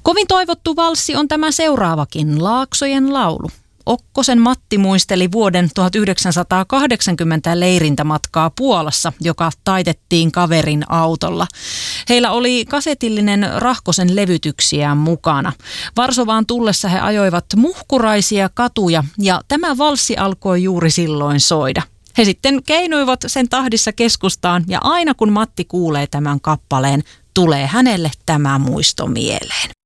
Kovin toivottu valssi on tämä seuraavakin, Laaksojen laulu. Okkosen Matti muisteli vuoden 1980 leirintämatkaa Puolassa, joka taitettiin kaverin autolla. Heillä oli kasetillinen Rahkosen levytyksiään mukana. Varsovaan tullessa he ajoivat muhkuraisia katuja ja tämä valssi alkoi juuri silloin soida. He sitten keinuivat sen tahdissa keskustaan ja aina kun Matti kuulee tämän kappaleen, tulee hänelle tämä muisto mieleen.